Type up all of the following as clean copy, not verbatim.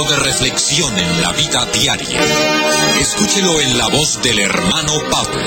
De reflexión en la vida diaria. Escúchelo en la voz del hermano Pablo.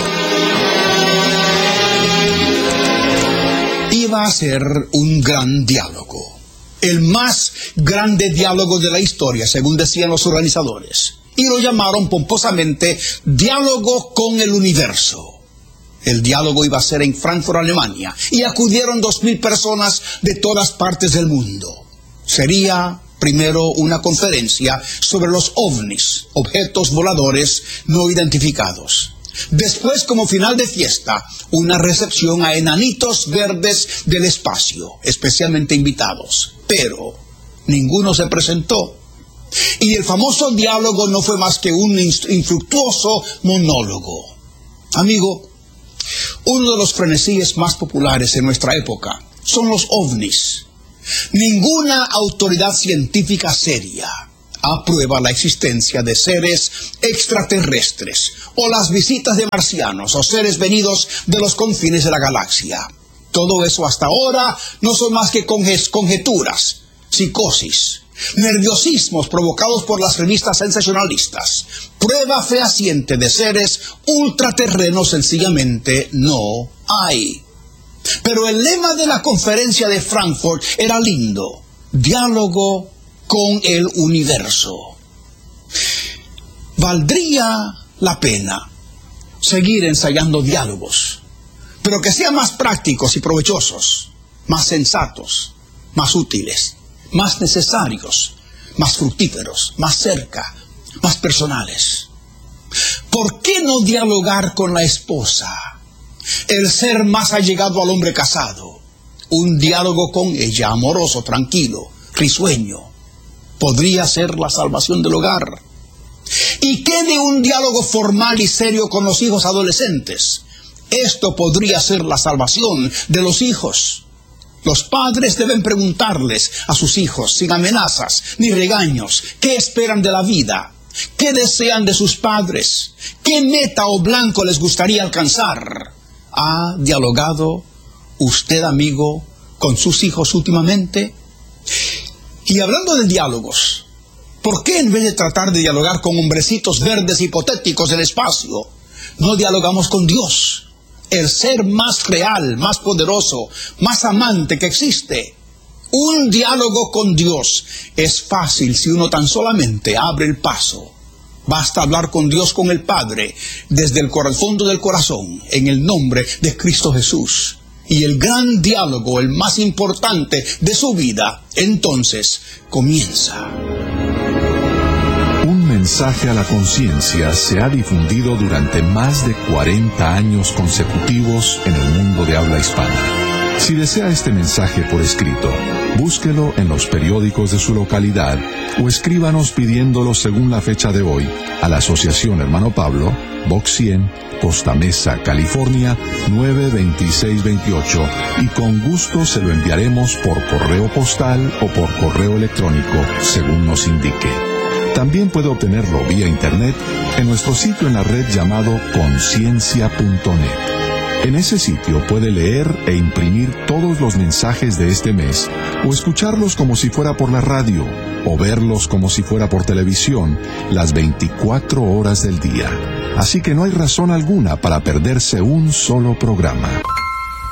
Iba a ser un gran diálogo, el más grande diálogo de la historia, según decían los organizadores, y lo llamaron pomposamente Diálogo con el Universo. El diálogo iba a ser en Frankfurt, Alemania, y acudieron 2,000 personas de todas partes del mundo. Sería primero una conferencia sobre los ovnis, objetos voladores no identificados. Después, como final de fiesta, una recepción a enanitos verdes del espacio, especialmente invitados. Pero ninguno se presentó. Y el famoso diálogo no fue más que un infructuoso monólogo. Amigo, uno de los frenesíes más populares en nuestra época son los ovnis. Ninguna autoridad científica seria aprueba la existencia de seres extraterrestres o las visitas de marcianos o seres venidos de los confines de la galaxia. Todo eso hasta ahora no son más que conjeturas, psicosis, nerviosismos provocados por las revistas sensacionalistas. Prueba fehaciente de seres ultraterrenos sencillamente no hay. Pero el lema de la conferencia de Frankfurt era lindo: diálogo con el universo. Valdría la pena seguir ensayando diálogos, pero que sean más prácticos y provechosos, más sensatos, más útiles, más necesarios, más fructíferos, más cerca, más personales. ¿Por qué no dialogar con la esposa, el ser más allegado al hombre casado? Un diálogo con ella, amoroso, tranquilo, risueño, podría ser la salvación del hogar. ¿Y qué de un diálogo formal y serio con los hijos adolescentes? Esto podría ser la salvación de los hijos. Los padres deben preguntarles a sus hijos, sin amenazas ni regaños, qué esperan de la vida, qué desean de sus padres, qué meta o blanco les gustaría alcanzar. ¿Ha dialogado usted, amigo, con sus hijos últimamente? Y hablando de diálogos, ¿por qué en vez de tratar de dialogar con hombrecitos verdes hipotéticos del espacio, no dialogamos con Dios, el ser más real, más poderoso, más amante que existe? Un diálogo con Dios es fácil si uno tan solamente abre el paso. Basta hablar con Dios, con el Padre, desde el fondo del corazón, en el nombre de Cristo Jesús. Y el gran diálogo, el más importante de su vida, entonces comienza. Un mensaje a la conciencia se ha difundido durante más de 40 años consecutivos en el mundo de habla hispana. Si desea este mensaje por escrito, búsquelo en los periódicos de su localidad o escríbanos pidiéndolo según la fecha de hoy a la Asociación Hermano Pablo, Box 100, Costa Mesa, California, 92628, y con gusto se lo enviaremos por correo postal o por correo electrónico, según nos indique. También puede obtenerlo vía internet en nuestro sitio en la red llamado conciencia.net. En ese sitio puede leer e imprimir todos los mensajes de este mes, o escucharlos como si fuera por la radio, o verlos como si fuera por televisión, las 24 horas del día. Así que no hay razón alguna para perderse un solo programa.